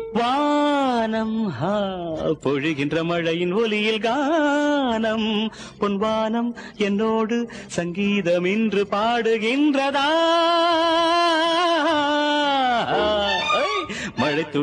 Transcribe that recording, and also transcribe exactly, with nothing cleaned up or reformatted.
வானம் ஹா, பொழிகின்ற மழையின் ஒலியில் கானம் பொன்வானம் என்னோடு சங்கீதம் இன்று பாடுகின்றதா மழை